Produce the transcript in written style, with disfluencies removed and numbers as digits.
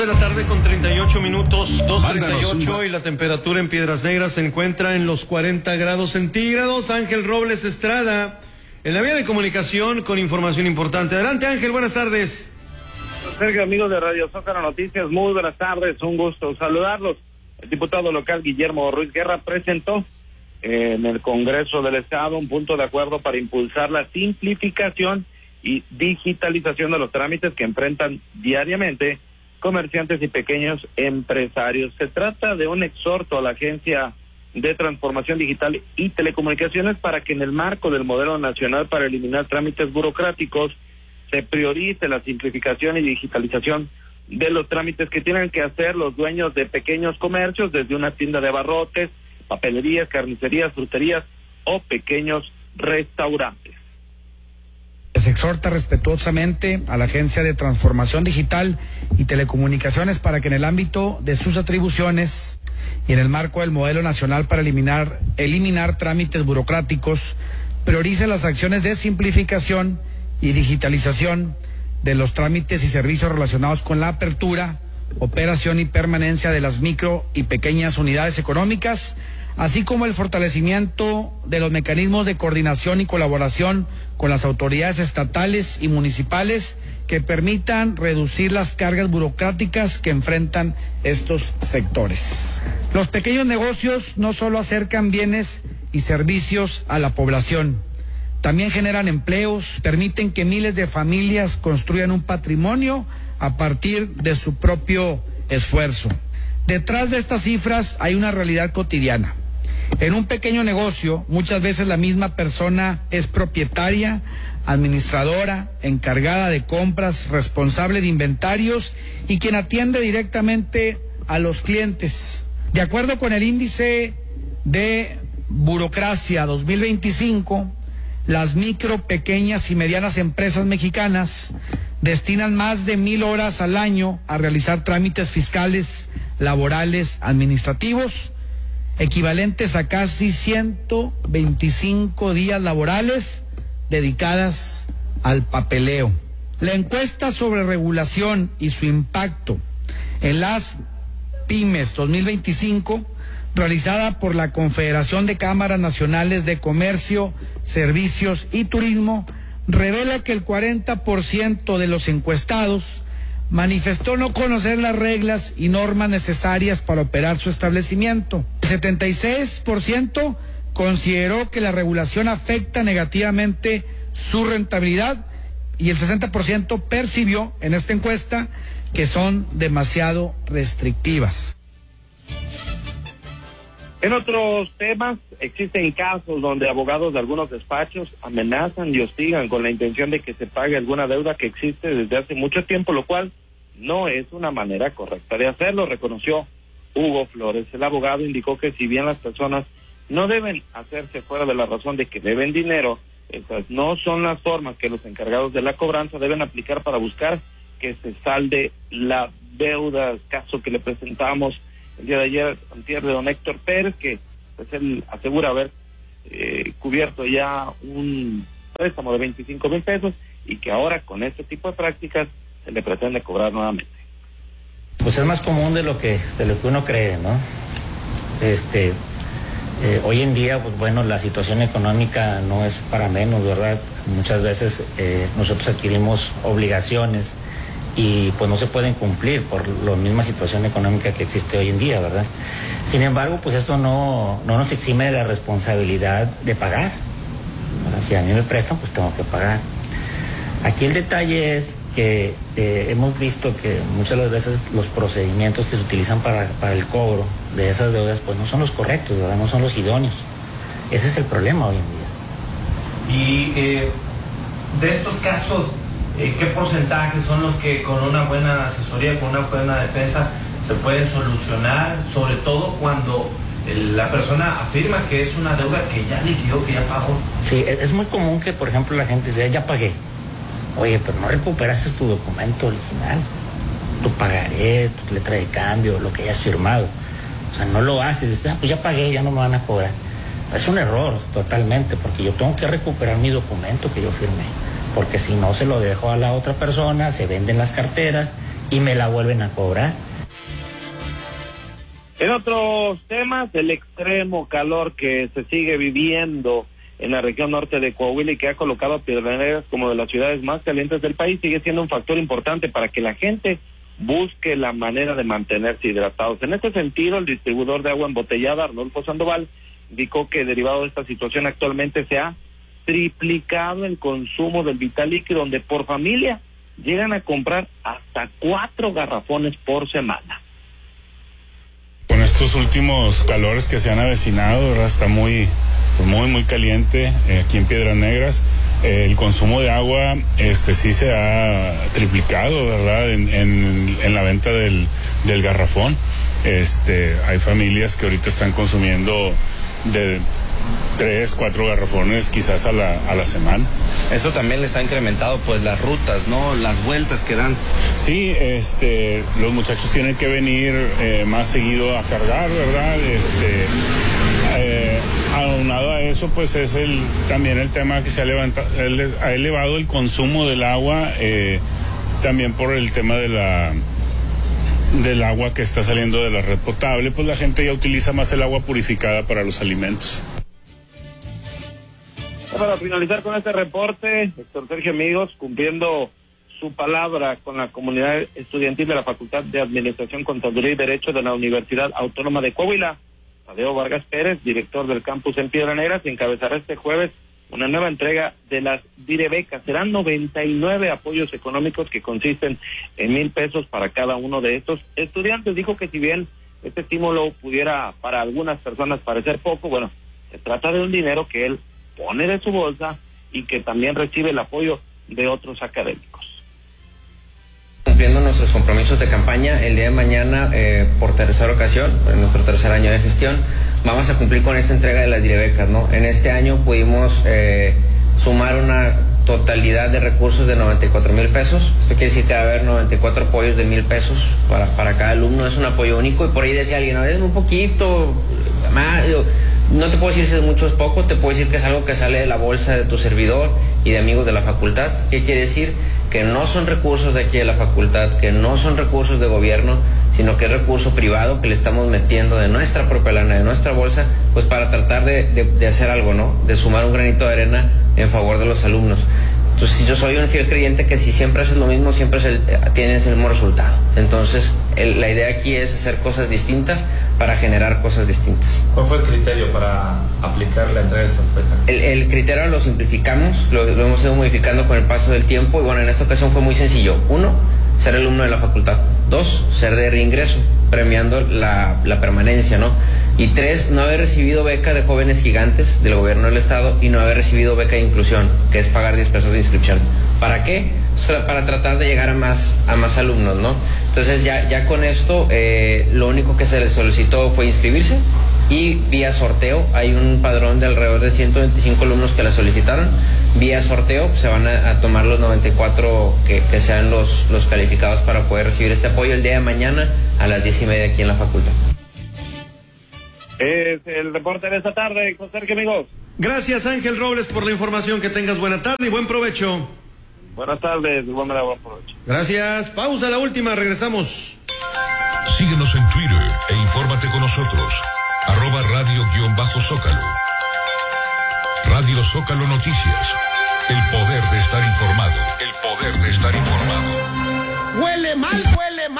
De la tarde con 38 minutos, 2:38, y la temperatura en Piedras Negras se encuentra en los 40 grados centígrados. Ángel Robles Estrada, en la vía de comunicación con información importante. Adelante, Ángel, buenas tardes. Sergio, amigos de Radio Zócalo Noticias, muy buenas tardes, un gusto saludarlos. El diputado local Guillermo Ruiz Guerra presentó en el Congreso del Estado un punto de acuerdo para impulsar la simplificación y digitalización de los trámites que enfrentan diariamente comerciantes y pequeños empresarios. Se trata de un exhorto a la Agencia de Transformación Digital y Telecomunicaciones para que en el marco del modelo nacional para eliminar trámites burocráticos se priorice la simplificación y digitalización de los trámites que tienen que hacer los dueños de pequeños comercios, desde una tienda de abarrotes, papelerías, carnicerías, fruterías o pequeños restaurantes. Se exhorta respetuosamente a la Agencia de Transformación Digital y Telecomunicaciones para que en el ámbito de sus atribuciones y en el marco del modelo nacional para eliminar trámites burocráticos, priorice las acciones de simplificación y digitalización de los trámites y servicios relacionados con la apertura, operación y permanencia de las micro y pequeñas unidades económicas, así como el fortalecimiento de los mecanismos de coordinación y colaboración con las autoridades estatales y municipales que permitan reducir las cargas burocráticas que enfrentan estos sectores. Los pequeños negocios no solo acercan bienes y servicios a la población, también generan empleos, permiten que miles de familias construyan un patrimonio a partir de su propio esfuerzo. Detrás de estas cifras hay una realidad cotidiana. En un pequeño negocio, muchas veces la misma persona es propietaria, administradora, encargada de compras, responsable de inventarios y quien atiende directamente a los clientes. De acuerdo con el índice de burocracia 2025, las micro, pequeñas y medianas empresas mexicanas destinan más de 1,000 horas al año a realizar trámites fiscales, laborales, administrativos, equivalentes a casi 125 días laborales dedicadas al papeleo. La encuesta sobre regulación y su impacto en las pymes 2025, realizada por la Confederación de Cámaras Nacionales de Comercio, Servicios y Turismo, revela que el 40% de los encuestados manifestó no conocer las reglas y normas necesarias para operar su establecimiento. El 76% consideró que la regulación afecta negativamente su rentabilidad y el 60% percibió en esta encuesta que son demasiado restrictivas. En otros temas, existen casos donde abogados de algunos despachos amenazan y hostigan con la intención de que se pague alguna deuda que existe desde hace mucho tiempo, lo cual no es una manera correcta de hacerlo, reconoció Hugo Flores. El abogado indicó que si bien las personas no deben hacerse fuera de la razón de que deben dinero, esas no son las formas que los encargados de la cobranza deben aplicar para buscar que se salde la deuda. Caso que le presentamos el día de ayer, antier, de don Héctor Pérez, que pues él asegura haber cubierto ya un préstamo de 25,000 pesos y que ahora con este tipo de prácticas se le pretende cobrar nuevamente. Pues es más común de lo que uno cree, ¿no? Hoy en día, pues bueno, la situación económica no es para menos, ¿verdad? Muchas veces nosotros adquirimos obligaciones y pues no se pueden cumplir por la misma situación económica que existe hoy en día, ¿verdad? Sin embargo, pues esto no nos exime de la responsabilidad de pagar, ¿verdad? Si a mí me prestan, pues tengo que pagar. Aquí el detalle es que hemos visto que muchas de las veces los procedimientos que se utilizan para el cobro de esas deudas pues no son los correctos, ¿verdad? No son los idóneos. Ese es el problema hoy en día. Y de estos casos, ¿qué porcentajes son los que con una buena asesoría, con una buena defensa se pueden solucionar? Sobre todo cuando la persona afirma que es una deuda que ya liquidó, que ya pagó. Sí, es muy común que, por ejemplo, la gente dice, ya pagué. Oye, pero no recuperaste tu documento original, tu pagaré, tu letra de cambio, lo que hayas firmado. O sea, no lo haces, dices, pues ya pagué, ya no me van a cobrar. Es un error totalmente, porque yo tengo que recuperar mi documento que yo firmé, porque si no se lo dejo a la otra persona, se venden las carteras y me la vuelven a cobrar. En otros temas, el extremo calor que se sigue viviendo en la región norte de Coahuila y que ha colocado a Piedras Negras como de las ciudades más calientes del país, sigue siendo un factor importante para que la gente busque la manera de mantenerse hidratados. En este sentido, el distribuidor de agua embotellada, Arnulfo Sandoval, indicó que derivado de esta situación actualmente se ha triplicado el consumo del vital líquido, donde por familia llegan a comprar hasta 4 garrafones por semana. Con estos últimos calores que se han avecinado, ¿verdad? Está muy caliente aquí en Piedras Negras. El consumo de agua sí se ha triplicado, ¿verdad? En la venta del garrafón. Hay familias que ahorita están consumiendo de 3, 4 garrafones quizás a la semana. Eso también les ha incrementado pues las rutas, ¿no? Las vueltas que dan. Sí, los muchachos tienen que venir más seguido a cargar, ¿verdad? Aunado a eso, pues es también el tema que se ha elevado el consumo del agua, también por el tema del agua que está saliendo de la red potable, pues la gente ya utiliza más el agua purificada para los alimentos. Para finalizar con este reporte, Héctor Sergio Amigos, cumpliendo su palabra con la comunidad estudiantil de la Facultad de Administración, Contaduría y Derecho de la Universidad Autónoma de Coahuila, Tadeo Vargas Pérez, director del campus en Piedras Negras, encabezará este jueves una nueva entrega de las Direbecas. Serán 99 apoyos económicos que consisten en 1,000 pesos para cada uno de estos estudiantes. Dijo que si bien este estímulo pudiera para algunas personas parecer poco, bueno, se trata de un dinero que él pone de su bolsa y que también recibe el apoyo de otros académicos. Cumpliendo nuestros compromisos de campaña, el día de mañana, por tercera ocasión, en nuestro tercer año de gestión, vamos a cumplir con esta entrega de las Direbecas, ¿no? En este año pudimos sumar una totalidad de recursos de 94,000 pesos. Esto quiere decir que va a haber 94 apoyos de 1,000 pesos para cada alumno. Es un apoyo único y por ahí decía alguien, es un poquito más. No te puedo decir si es mucho o es poco, te puedo decir que es algo que sale de la bolsa de tu servidor y de amigos de la facultad. ¿Qué quiere decir? Que no son recursos de aquí de la facultad, que no son recursos de gobierno, sino que es recurso privado que le estamos metiendo de nuestra propia lana, de nuestra bolsa, pues para tratar de hacer algo, ¿no? De sumar un granito de arena en favor de los alumnos. Entonces, yo soy un fiel creyente que si siempre haces lo mismo, siempre tienes el mismo resultado. Entonces, la idea aquí es hacer cosas distintas para generar cosas distintas. ¿Cuál fue el criterio para aplicar la entrega de esta oferta? El criterio lo simplificamos, lo hemos ido modificando con el paso del tiempo y bueno, en esta ocasión fue muy sencillo. 1, ser alumno de la facultad. 2, ser de reingreso, premiando la permanencia, ¿no? Y 3, no haber recibido beca de jóvenes gigantes del gobierno del estado y no haber recibido beca de inclusión, que es pagar 10 pesos de inscripción. ¿Para qué? Para tratar de llegar a más alumnos, ¿no? Entonces ya con esto lo único que se les solicitó fue inscribirse y vía sorteo, hay un padrón de alrededor de 125 alumnos que la solicitaron. Vía sorteo se van a tomar los 94 que sean los calificados para poder recibir este apoyo el día de mañana a las 10:30 aquí en la facultad. Es el reporte de esta tarde, José Sergio Amigos. Gracias, Ángel Robles, por la información. Que tengas buena tarde y buen provecho. Buenas tardes, buen provecho. Gracias. Pausa, la última, regresamos. Síguenos en Twitter e infórmate con nosotros. @radio_Zócalo. Radio Zócalo Noticias. El poder de estar informado. El poder de estar informado. Huele mal, huele mal.